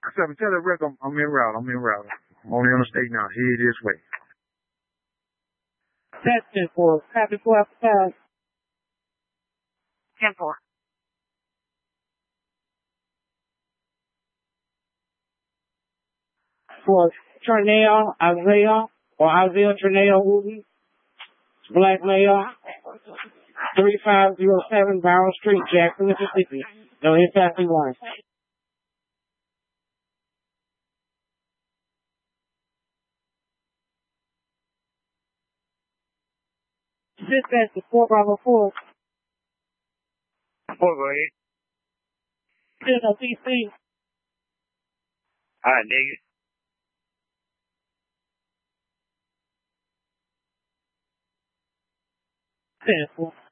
7, tell the wreck I'm en route. I'm en route. I'm only on the state now. Head this way. That's 10-4. Copy 4 after 5. 10-4. For Trineo, Isaiah, or Isaiah Trineo Wooten, Black Male, 3507 Barrow Street, Jackson, Mississippi. No impact line. Dispatch to 4 Bravo 4. 4, go ahead. Signal CC. Alright, nigga. 10-4.